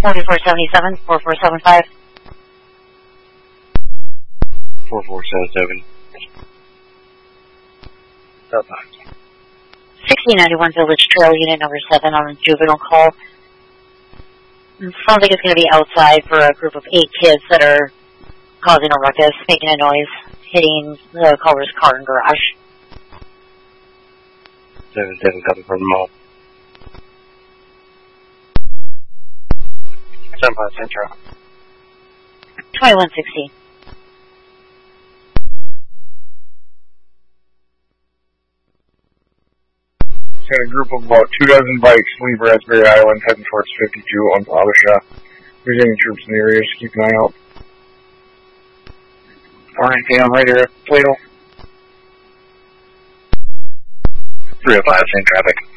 4477, 4475. 4477. Southbound. 1691 Village Trail, Unit number 7 on a juvenile call. It sounds like it's going to be outside for a group of 8 kids that are causing a ruckus, making a noise, hitting the caller's car and garage. 77 coming from the mall. 75 Central. 2160. Got a group of about 24 bikes leave Raspberry Island heading towards 52 on Pavasha. If there's any troops in the area, just keep an eye out. 4 p.m. right here at Plato. 305, same traffic.